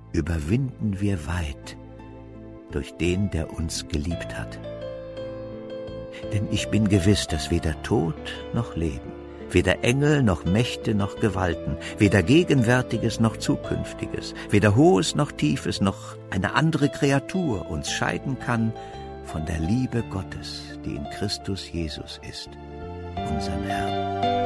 überwinden wir weit durch den, der uns geliebt hat. Denn ich bin gewiss, dass weder Tod noch Leben, weder Engel noch Mächte noch Gewalten, weder Gegenwärtiges noch Zukünftiges, weder Hohes noch Tiefes noch eine andere Kreatur uns scheiden kann von der Liebe Gottes, die in Christus Jesus ist, unserem Herrn.